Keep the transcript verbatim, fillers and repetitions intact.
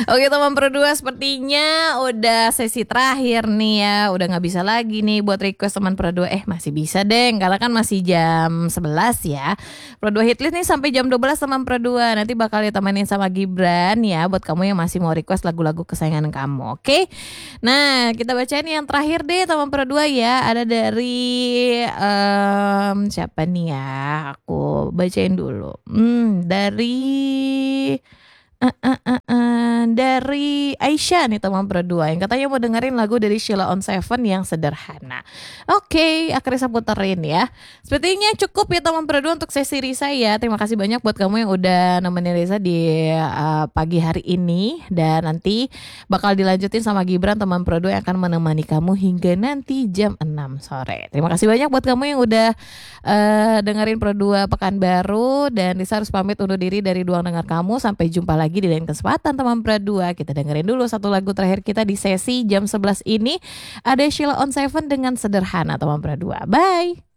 Oke teman berdua, sepertinya udah sesi terakhir nih ya. Udah gak bisa lagi nih buat request teman berdua. Eh masih bisa deh, karena kan masih jam sebelas ya. Berdua hitlist nih sampai jam dua belas teman berdua. Nanti bakal ditemenin sama Gibran ya, buat kamu yang masih mau request lagu-lagu kesayangan kamu. Oke. Nah kita bacain yang terakhir deh teman berdua ya. Ada dari um, siapa nih ya. Aku bacain dulu. Hmm, dari Uh, uh, uh, uh, dari Aisyah nih teman berdua yang katanya mau dengerin lagu dari Sheila on Seven yang sederhana. Oke, akhirnya saya puterin ya. Sepertinya cukup ya teman berdua untuk sesi Risa ya. Terima kasih banyak buat kamu yang udah nemenin Risa di uh, pagi hari ini, dan nanti bakal dilanjutin sama Gibran teman berdua yang akan menemani kamu hingga nanti jam enam sore. Terima kasih banyak buat kamu yang udah uh, dengerin berdua Pekanbaru, dan Risa harus pamit undur diri dari ruang dengar kamu. Sampai jumpa lagi di lain kesempatan teman berdua. Kita dengerin dulu satu lagu terakhir kita di sesi jam sebelas ini. Ada Sheila on Seven dengan sederhana teman berdua. Bye.